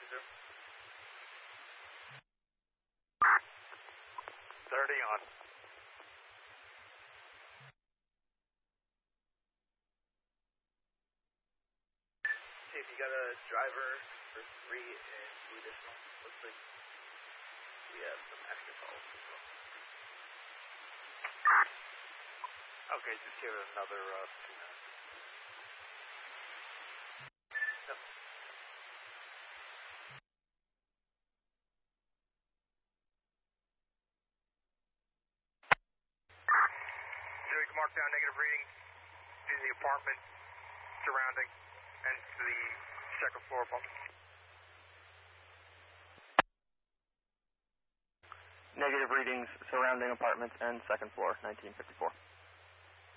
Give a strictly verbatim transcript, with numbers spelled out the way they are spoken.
Roger. thirty on. Chief, you got a driver for three and two additional. Looks like we have some extra calls as well. Okay, just give it another uh, two minutes. Yep. So you can mark down negative reading to the apartment surrounding and to the second floor above. Negative readings surrounding apartments and second floor, nineteen fifty-four.